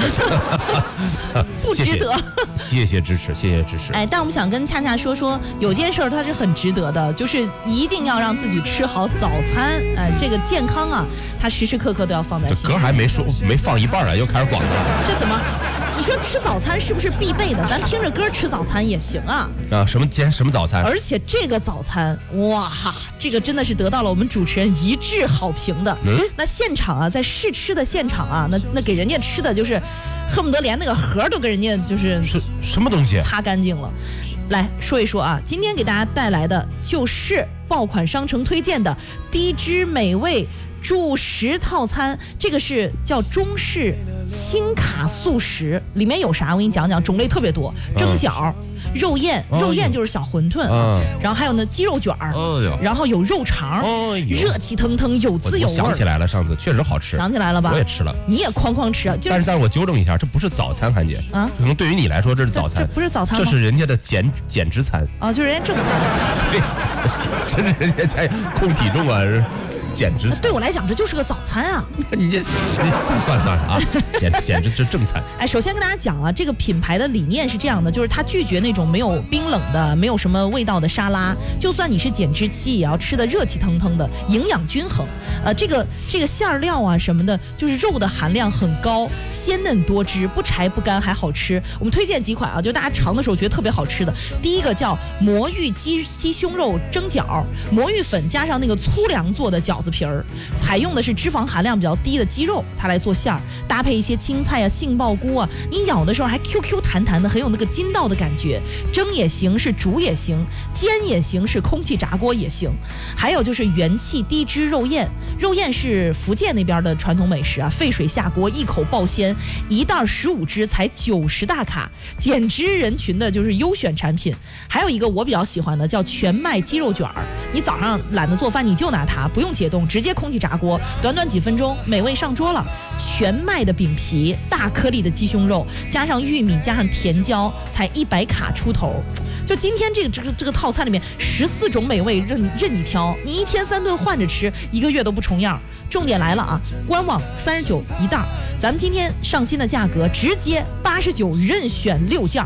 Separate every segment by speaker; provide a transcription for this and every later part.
Speaker 1: 不值得。
Speaker 2: 谢谢支持，谢谢支持。
Speaker 1: 哎，但我们想跟恰恰说，有件事它是很值得的，就是一定要让自己吃好早餐。哎，这个健康啊，它时时刻刻都要放在心上。
Speaker 2: 歌还没放一半啊，又开始广告了。
Speaker 1: 这怎么？你说吃早餐是不是必备的？咱听着歌吃早餐也行啊。
Speaker 2: 啊，什么早餐？
Speaker 1: 而且这个早餐，哇哈，这个真的是得到了我们主持人一致好评的。那现场啊，在试吃的现场啊，那给人家吃的就是恨不得连那个盒都跟人家就是
Speaker 2: 什么东西
Speaker 1: 擦干净了。来说一说啊，今天给大家带来的就是爆款商城推荐的低脂美味主食套餐，这个是叫中式轻卡素食，里面有啥我给你讲讲，种类特别多，蒸饺、肉燕就是小馄饨，然后还有呢鸡肉卷儿，然后有肉肠，热气腾腾，有滋有味。
Speaker 2: 我想起来了，上次确实好吃，
Speaker 1: 想起来了吧？
Speaker 2: 我也吃了，
Speaker 1: 你也哐哐吃啊？
Speaker 2: 但是我纠正一下，这不是早餐，韩姐啊，可能对于你来说这是早餐，
Speaker 1: 这不是早餐吗？
Speaker 2: 这是人家的减脂餐
Speaker 1: 啊，就是人家正餐。
Speaker 2: 对，这是人家在控体重啊。减脂
Speaker 1: 对我来讲这就是个早餐啊！
Speaker 2: 你算啊，减脂这正餐。
Speaker 1: 哎，首先跟大家讲啊，这个品牌的理念是这样的，就是它拒绝那种没有冰冷的、没有什么味道的沙拉，就算你是减脂期，也要吃的热气腾腾的，营养均衡。这个馅料啊什么的，就是肉的含量很高，鲜嫩多汁，不柴不干还好吃。我们推荐几款啊，就大家尝的时候觉得特别好吃的。第一个叫魔芋鸡胸肉蒸饺，魔芋粉加上那个粗粮做的饺子皮儿，采用的是脂肪含量比较低的鸡肉，它来做馅儿，搭配一些青菜啊、杏鲍菇啊，你咬的时候还 QQ 弹弹的，很有那个筋道的感觉。蒸也行，是煮也行，煎也行，是空气炸锅也行。还有就是元气低脂肉燕，肉燕是福建那边的传统美食啊，沸水下锅，一口爆鲜，一袋15只才90大卡，减脂人群的就是优选产品。还有一个我比较喜欢的叫全麦鸡肉卷儿，你早上懒得做饭，你就拿它，不用解冻，直接空气炸锅，短短几分钟，美味上桌了。全麦的饼皮，大颗粒的鸡胸肉，加上玉米，加上甜椒，才100卡出头。就今天这个套餐里面14种美味任你挑，你一天3顿换着吃，1个月都不重样。重点来了啊，官网39一袋，咱们今天上新的价格直接89任选6件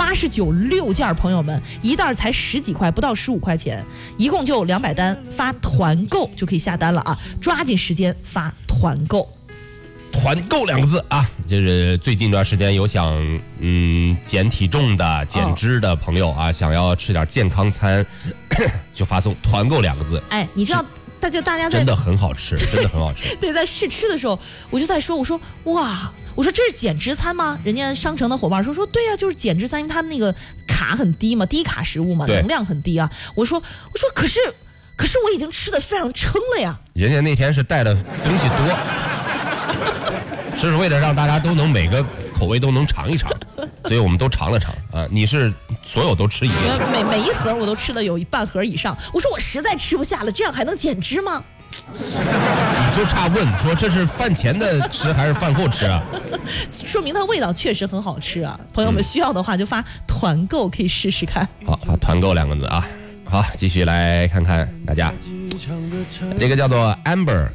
Speaker 1: ，89件，朋友们，一袋才10几块，不到15块钱，一共就200单，发团购就可以下单了啊！抓紧时间发团购。
Speaker 2: 团购2个字啊，就是最近一段时间有想减体重的、减脂的朋友啊，想要吃点健康餐，就发送团购2个字。
Speaker 1: 哎，你知道？大家在
Speaker 2: 真的很好吃，真的很好吃。
Speaker 1: 对，在试吃的时候，我就在说，我说哇，我说这是减脂餐吗？人家商城的伙伴说对呀，就是减脂餐，因为它那个卡很低嘛，低卡食物嘛，能量很低啊。我说可是我已经吃的非常撑了呀。
Speaker 2: 人家那天是带的东西多，是为了让大家都能每个口味都能尝一尝，所以我们都尝了尝啊。你是所有都吃一遍，
Speaker 1: 每一盒我都吃了有半盒以上。我说我实在吃不下了，这样还能减脂吗？
Speaker 2: 你就差问说这是饭前的吃还是饭后吃啊？
Speaker 1: 说明它味道确实很好吃啊！朋友们需要的话就发团购，可以试试看。
Speaker 2: 好，发团购2个字啊。好，继续来看看大家。这个叫做 Amber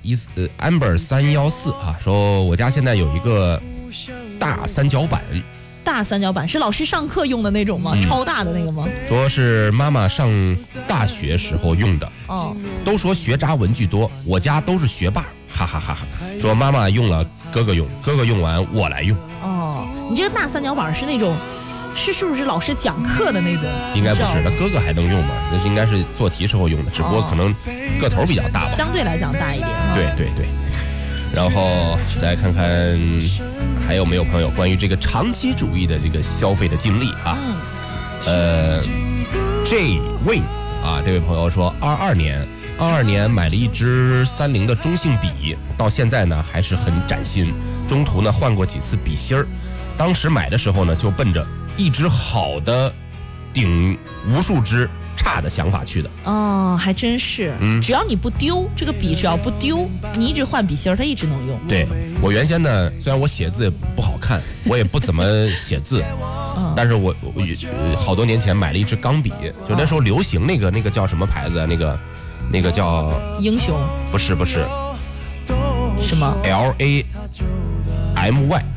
Speaker 2: 314啊，说我家现在有一个大三角板。
Speaker 1: 大三角板是老师上课用的那种吗？超大的那个吗？
Speaker 2: 说是妈妈上大学时候用的。哦，都说学渣文具多，我家都是学霸，哈哈哈哈。说妈妈用了，哥哥用，哥哥用完我来用。
Speaker 1: 哦，你这个大三角板是那种，是不是老师讲课的那种？
Speaker 2: 应该不是，那哥哥还能用吗？那应该是做题时候用的，只不过可能个头比较大吧，
Speaker 1: 相对来讲大一点。
Speaker 2: 对。然后再看看还有没有朋友关于这个长期主义的这个消费的经历啊。J Win 啊，这位朋友说22年买了一支30的中性笔，到现在呢还是很崭新，中途呢换过几次笔芯儿，当时买的时候呢就奔着一支好的顶无数支差的想法去的。
Speaker 1: 哦，还真是。只要你不丢这个笔，只要不丢，你一直换笔芯儿，它一直能用。
Speaker 2: 对，我原先呢，虽然我写字也不好看，我也不怎么写字，但是我好多年前买了一支钢笔，就那时候流行那个叫什么牌子啊？那个叫
Speaker 1: 英雄？
Speaker 2: 不是，
Speaker 1: 什么
Speaker 2: LAMY